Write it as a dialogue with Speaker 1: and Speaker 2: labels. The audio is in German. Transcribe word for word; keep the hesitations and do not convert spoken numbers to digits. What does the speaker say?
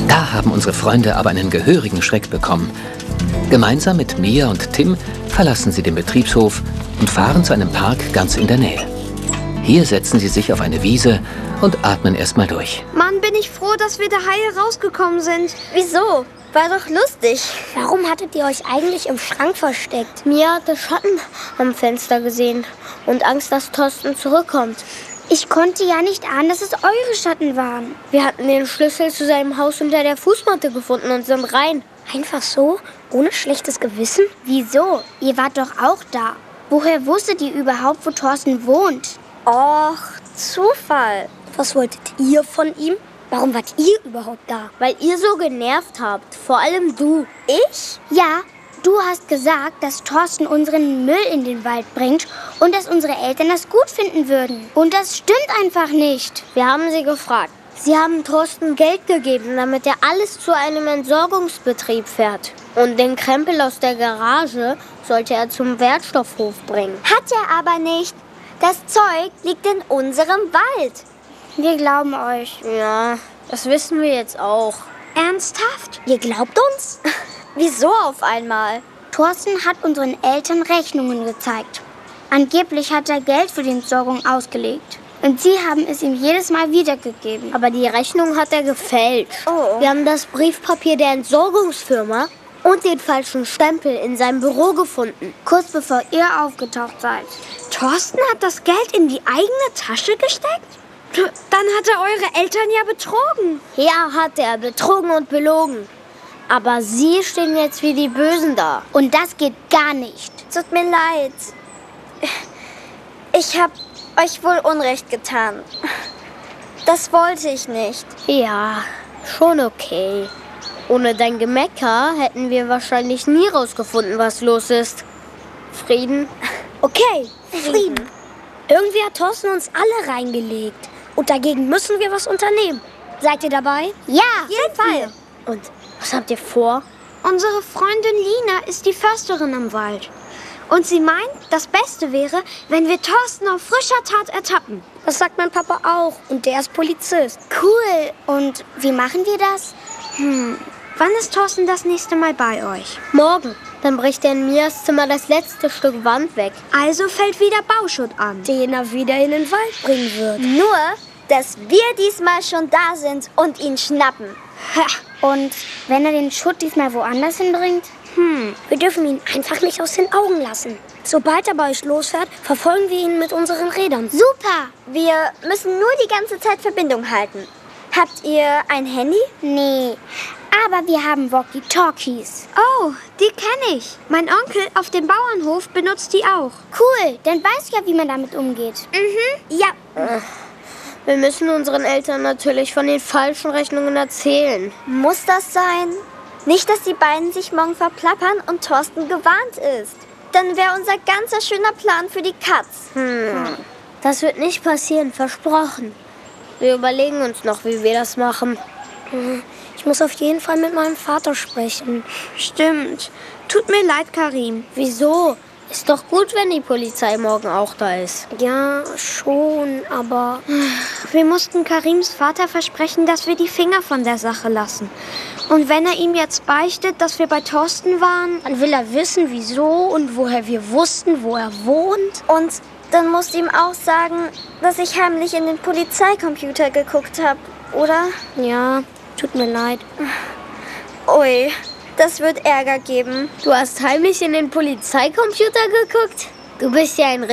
Speaker 1: Da haben unsere Freunde aber einen gehörigen Schreck bekommen. Gemeinsam mit Mia und Tim verlassen sie den Betriebshof und fahren zu einem Park ganz in der Nähe. Hier setzen sie sich auf eine Wiese und atmen erstmal durch.
Speaker 2: Mann, bin ich froh, dass wir da heil rausgekommen sind.
Speaker 3: Wieso? War doch lustig.
Speaker 4: Warum hattet ihr euch eigentlich im Schrank versteckt?
Speaker 3: Mia hatte Schatten am Fenster gesehen und Angst, dass Thorsten zurückkommt.
Speaker 4: Ich konnte ja nicht ahnen, dass es eure Schatten waren.
Speaker 3: Wir hatten den Schlüssel zu seinem Haus unter der Fußmatte gefunden und sind rein.
Speaker 4: Einfach so? Ohne schlechtes Gewissen? Wieso? Ihr wart doch auch da. Woher wusstet ihr überhaupt, wo Thorsten wohnt?
Speaker 3: Och, Zufall.
Speaker 4: Was wolltet ihr von ihm? Warum wart ihr überhaupt da?
Speaker 3: Weil ihr so genervt habt. Vor allem du.
Speaker 4: Ich? Ja, du hast gesagt, dass Thorsten unseren Müll in den Wald bringt und dass unsere Eltern das gut finden würden. Und das stimmt einfach nicht.
Speaker 3: Wir haben sie gefragt. Sie haben Thorsten Geld gegeben, damit er alles zu einem Entsorgungsbetrieb fährt. Und den Krempel aus der Garage sollte er zum Wertstoffhof bringen.
Speaker 5: Hat er aber nicht. Das Zeug liegt in unserem Wald.
Speaker 4: Wir glauben euch.
Speaker 3: Ja, das wissen wir jetzt auch.
Speaker 4: Ernsthaft? Ihr glaubt uns?
Speaker 5: Wieso auf einmal?
Speaker 4: Thorsten hat unseren Eltern Rechnungen gezeigt. Angeblich hat er Geld für die Entsorgung ausgelegt. Und sie haben es ihm jedes Mal wiedergegeben.
Speaker 3: Aber die Rechnung hat er gefälscht.
Speaker 5: Oh.
Speaker 3: Wir haben das Briefpapier der Entsorgungsfirma und den falschen Stempel in seinem Büro gefunden.
Speaker 4: Kurz bevor ihr aufgetaucht seid.
Speaker 2: Thorsten hat das Geld in die eigene Tasche gesteckt? Dann hat er eure Eltern ja betrogen.
Speaker 3: Ja, hat er. Betrogen und belogen. Aber sie stehen jetzt wie die Bösen da.
Speaker 4: Und das geht gar nicht.
Speaker 5: Tut mir leid. Ich habe euch wohl Unrecht getan. Das wollte ich nicht.
Speaker 3: Ja, schon okay. Ohne dein Gemecker hätten wir wahrscheinlich nie rausgefunden, was los ist. Frieden?
Speaker 4: Okay, Frieden. Irgendwie hat Thorsten uns alle reingelegt. Und dagegen müssen wir was unternehmen. Seid ihr dabei?
Speaker 5: Ja, auf jeden Fall.
Speaker 3: Und was habt ihr vor?
Speaker 2: Unsere Freundin Lina ist die Försterin im Wald. Und sie meint, das Beste wäre, wenn wir Thorsten auf frischer Tat ertappen.
Speaker 4: Das sagt mein Papa auch. Und der ist Polizist. Cool. Und wie machen wir das?
Speaker 2: Hm, wann ist Thorsten das nächste Mal bei euch?
Speaker 3: Morgen. Dann bricht er in Mias Zimmer das letzte Stück Wand weg.
Speaker 2: Also fällt wieder Bauschutt an.
Speaker 4: Den er wieder in den Wald bringen wird.
Speaker 5: Nur, dass wir diesmal schon da sind und ihn schnappen.
Speaker 4: Ha. Und wenn er den Schutt diesmal woanders hinbringt? Hm, wir dürfen ihn einfach nicht aus den Augen lassen. Sobald er bei euch losfährt, verfolgen wir ihn mit unseren Rädern.
Speaker 5: Super! Wir müssen nur die ganze Zeit Verbindung halten. Habt ihr ein Handy?
Speaker 4: Nee, aber wir haben Walkie-Talkies.
Speaker 2: Oh, die kenne ich. Mein Onkel auf dem Bauernhof benutzt die auch.
Speaker 4: Cool, dann weißt du ja, wie man damit umgeht.
Speaker 5: Mhm, ja.
Speaker 3: Wir müssen unseren Eltern natürlich von den falschen Rechnungen erzählen.
Speaker 5: Muss das sein? Nicht, dass die beiden sich morgen verplappern und Thorsten gewarnt ist. Dann wäre unser ganzer schöner Plan für die Katz.
Speaker 3: Hm. Das wird nicht passieren, versprochen. Wir überlegen uns noch, wie wir das machen.
Speaker 4: Ich muss auf jeden Fall mit meinem Vater sprechen.
Speaker 2: Stimmt. Tut mir leid, Karim.
Speaker 3: Wieso? Ist doch gut, wenn die Polizei morgen auch da ist.
Speaker 4: Ja, schon, aber...
Speaker 2: Wir mussten Karims Vater versprechen, dass wir die Finger von der Sache lassen. Und wenn er ihm jetzt beichtet, dass wir bei Thorsten waren...
Speaker 4: Dann will er wissen, wieso und woher wir wussten, wo er wohnt.
Speaker 5: Und dann musst du ihm auch sagen, dass ich heimlich in den Polizeicomputer geguckt habe, oder?
Speaker 4: Ja, tut mir leid.
Speaker 5: Ui, das wird Ärger geben.
Speaker 3: Du hast heimlich in den Polizeicomputer geguckt? Du bist ja ein